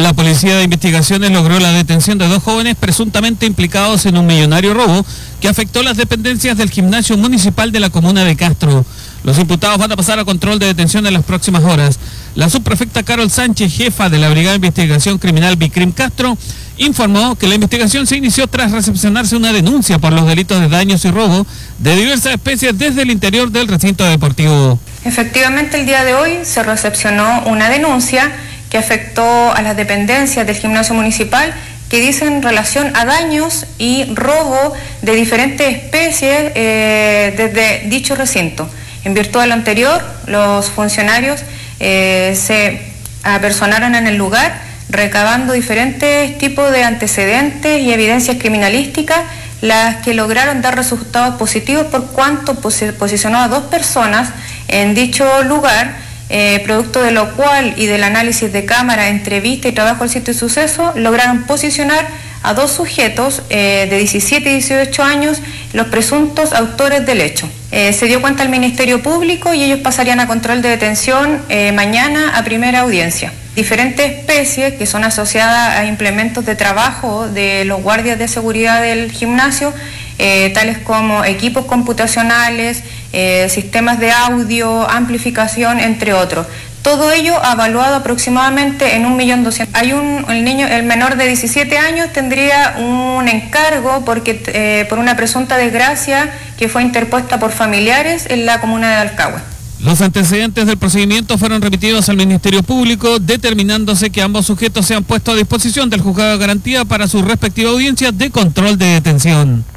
La Policía de Investigaciones logró la detención de 2 jóvenes presuntamente implicados en un millonario robo que afectó las dependencias del gimnasio municipal de la comuna de Castro. Los imputados van a pasar a control de detención en las próximas horas. La subprefecta Carol Sánchez, jefa de la Brigada de Investigación Criminal Bicrim Castro, informó que la investigación se inició tras recepcionarse una denuncia por los delitos de daños y robo de diversas especies desde el interior del recinto deportivo. Efectivamente, el día de hoy se recepcionó una denuncia que afectó a las dependencias del gimnasio municipal que dicen relación a daños y robo de diferentes especies desde dicho recinto. En virtud de lo anterior, los funcionarios se apersonaron en el lugar recabando diferentes tipos de antecedentes y evidencias criminalísticas, las que lograron dar resultados positivos por cuanto posicionó a 2 personas en dicho lugar, producto de lo cual y del análisis de cámara, entrevista y trabajo al sitio de suceso, lograron posicionar a 2 sujetos de 17 y 18 años, los presuntos autores del hecho. Se dio cuenta al Ministerio Público y ellos pasarían a control de detención mañana a primera audiencia. Diferentes especies que son asociadas a implementos de trabajo de los guardias de seguridad del gimnasio, tales como equipos computacionales, sistemas de audio, amplificación, entre otros. Todo ello avaluado aproximadamente en 1.200.000. El menor de 17 años tendría un encargo por una presunta desgracia que fue interpuesta por familiares en la comuna de Alcagüe. Los antecedentes del procedimiento fueron remitidos al Ministerio Público, determinándose que ambos sujetos sean puestos a disposición del juzgado de garantía para sus respectivas audiencias de control de detención.